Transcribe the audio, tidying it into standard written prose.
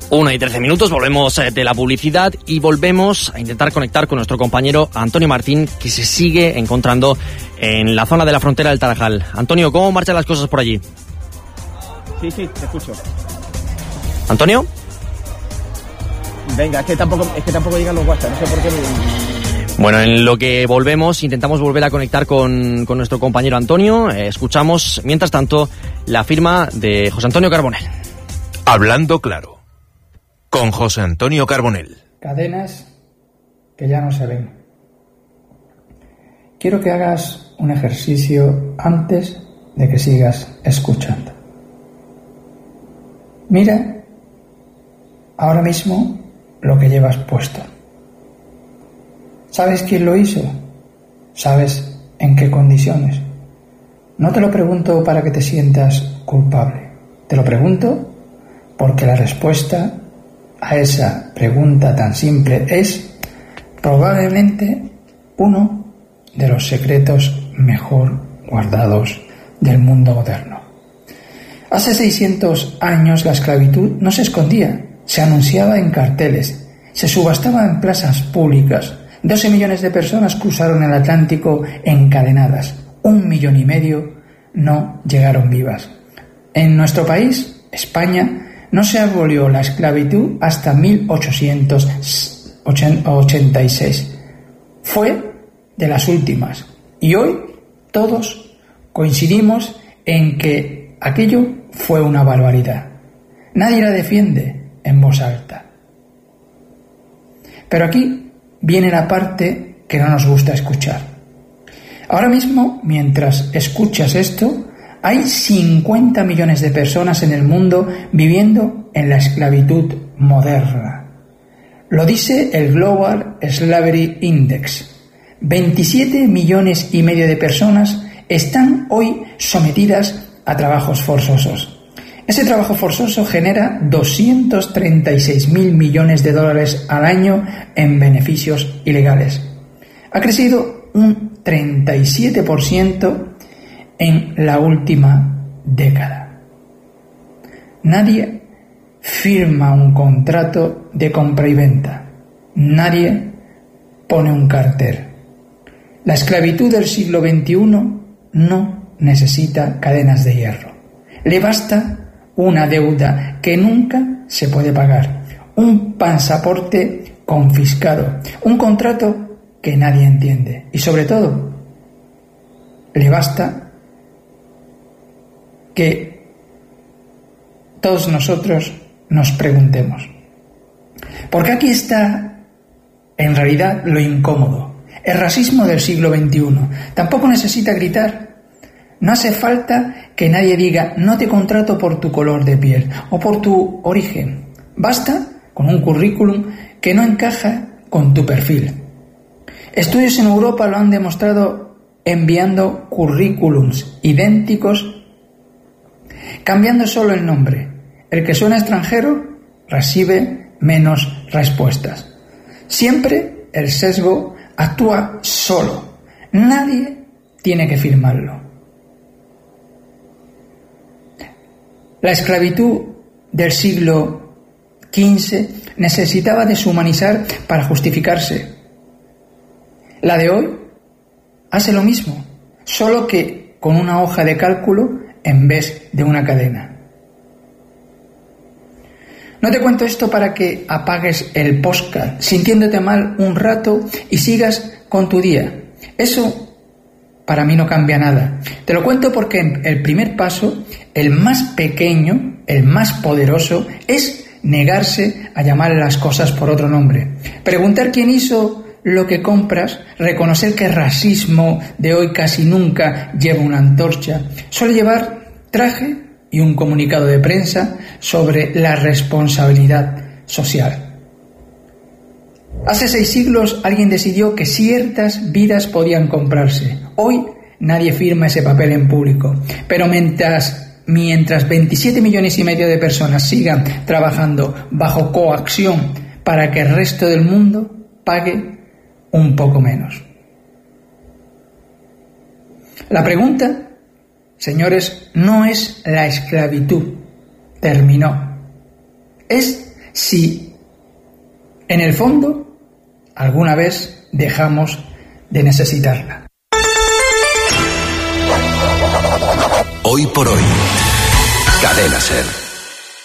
1:13, volvemos de la publicidad y volvemos a intentar conectar con nuestro compañero Antonio Martín, que se sigue encontrando en la zona de la frontera del Tarajal. Antonio, ¿cómo marchan las cosas por allí? Sí, te escucho. ¿Antonio? Venga, es que tampoco llegan los WhatsApp, no sé por qué. Bueno, en lo que intentamos volver a conectar con nuestro compañero Antonio. Escuchamos, mientras tanto, la firma de José Antonio Carbonell. Hablando claro, con José Antonio Carbonell. Cadenas que ya no se ven. Quiero que hagas un ejercicio antes de que sigas escuchando. Mira ahora mismo lo que llevas puesto. ¿Sabes quién lo hizo? ¿Sabes en qué condiciones? No te lo pregunto para que te sientas culpable. Te lo pregunto porque la respuesta a esa pregunta tan simple es probablemente uno de los secretos mejor guardados del mundo moderno. Hace 600 años la esclavitud no se escondía, se anunciaba en carteles, se subastaba en plazas públicas. 12 millones de personas cruzaron el Atlántico encadenadas. 1,5 millones no llegaron vivas. En nuestro país, España, no se abolió la esclavitud hasta 1886. Fue de las últimas. Y hoy todos coincidimos en que aquello fue una barbaridad. Nadie la defiende en voz alta. Pero aquí viene la parte que no nos gusta escuchar. Ahora mismo, mientras escuchas esto, hay 50 millones de personas en el mundo viviendo en la esclavitud moderna. Lo dice el Global Slavery Index. 27,5 millones de personas están hoy sometidas a trabajos forzosos. Ese trabajo forzoso genera 236.000 millones de dólares al año en beneficios ilegales. Ha crecido un 37% en la última década. Nadie firma un contrato de compra y venta. Nadie pone un cartel. La esclavitud del siglo XXI no necesita cadenas de hierro. Le basta una deuda que nunca se puede pagar, un pasaporte confiscado, un contrato que nadie entiende y, sobre todo, le basta que todos nosotros nos preguntemos, porque aquí está en realidad lo incómodo. El racismo del siglo XXI tampoco necesita gritar. No hace falta que nadie diga no te contrato por tu color de piel o por tu origen. Basta con un currículum que no encaja con tu perfil. Estudios en Europa lo han demostrado enviando currículums idénticos, cambiando solo el nombre. El que suena extranjero recibe menos respuestas. Siempre el sesgo actúa solo. Nadie tiene que firmarlo. La esclavitud del siglo XV necesitaba deshumanizar para justificarse. La de hoy hace lo mismo, solo que con una hoja de cálculo en vez de una cadena. No te cuento esto para que apagues el podcast sintiéndote mal un rato y sigas con tu día. Eso para mí no cambia nada. Te lo cuento porque el primer paso, el más pequeño, el más poderoso, es negarse a llamar las cosas por otro nombre. Preguntar quién hizo lo que compras, reconocer que el racismo de hoy casi nunca lleva una antorcha, suele llevar traje y un comunicado de prensa sobre la responsabilidad social. Hace 6 siglos alguien decidió que ciertas vidas podían comprarse. Hoy nadie firma ese papel en público. Pero mientras 27,5 millones de personas sigan trabajando bajo coacción para que el resto del mundo pague un poco menos. La pregunta, señores, no es la esclavitud terminó. Es si en el fondo alguna vez dejamos de necesitarla. Hoy por hoy, Cadena SER.